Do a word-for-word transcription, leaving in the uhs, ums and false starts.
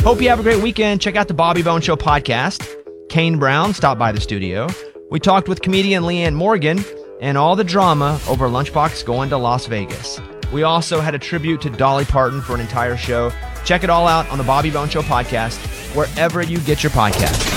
Hope you have a great weekend. Check out the Bobby Bone Show podcast. Kane Brown stopped by the studio. We talked with comedian Leanne Morgan and all the drama over Lunchbox going to Las Vegas. We also had a tribute to Dolly Parton for an entire show. Check it all out on the Bobby Bone Show podcast, wherever you get your podcast.